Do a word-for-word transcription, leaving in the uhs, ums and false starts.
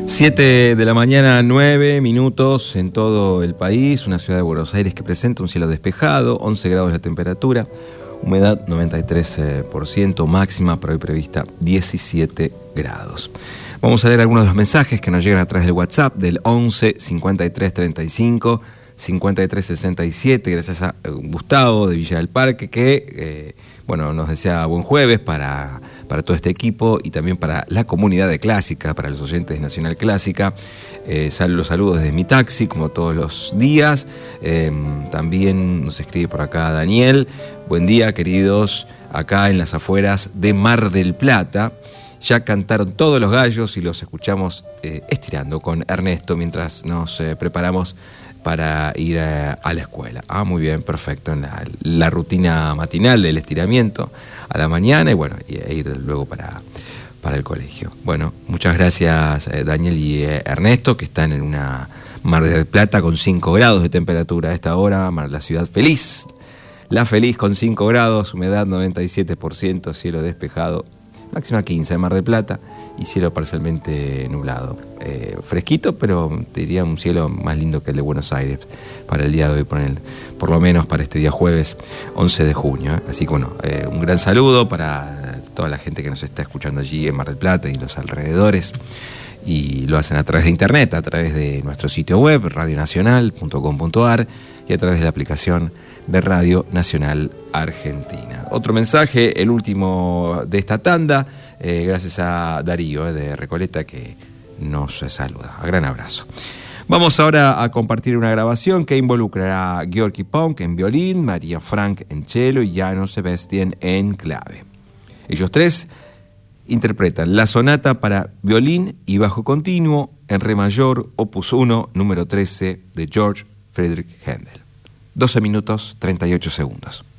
siete de la mañana, nueve minutos en todo el país, una ciudad de Buenos Aires que presenta un cielo despejado, once grados la temperatura, humedad noventa y tres por ciento, máxima para hoy prevista diecisiete grados. Vamos a leer algunos de los mensajes que nos llegan a través del WhatsApp del once cincuenta y tres treinta y cinco cincuenta y tres sesenta y siete, gracias a Gustavo de Villa del Parque que eh, bueno, nos desea buen jueves para, para todo este equipo y también para la comunidad de Clásica, para los oyentes de Nacional Clásica. Eh, los saludos desde mi taxi, como todos los días. Eh, también nos escribe por acá Daniel. Buen día, queridos, acá en las afueras de Mar del Plata. Ya cantaron todos los gallos y los escuchamos eh, estirando con Ernesto mientras nos eh, preparamos para ir a, a la escuela. Ah, muy bien, perfecto. En la, la rutina matinal del estiramiento a la mañana y bueno, y a ir luego para, para el colegio. Bueno, muchas gracias eh, Daniel y eh, Ernesto, que están en una Mar del Plata con cinco grados de temperatura a esta hora, la ciudad feliz. La feliz con cinco grados, humedad noventa y siete por ciento, cielo despejado, máxima quince en Mar del Plata y cielo parcialmente nublado. Eh, fresquito, pero te diría un cielo más lindo que el de Buenos Aires para el día de hoy, por, el, por lo menos para este día jueves once de junio. ¿eh? Así que bueno, eh, un gran saludo para toda la gente que nos está escuchando allí en Mar del Plata y los alrededores. Y lo hacen a través de internet, a través de nuestro sitio web, radio nacional punto com punto a r y a través de la aplicación de Radio Nacional Argentina. Otro mensaje, el último de esta tanda, eh, gracias a Darío eh, de Recoleta que nos saluda. Un gran abrazo. Vamos ahora a compartir una grabación que involucrará a György Ponk en violín, María Frank en cello y János Sebastián en clave. Ellos tres interpretan la sonata para violín y bajo continuo en re mayor, opus uno, número trece de George Friedrich Händel. doce minutos, treinta y ocho segundos.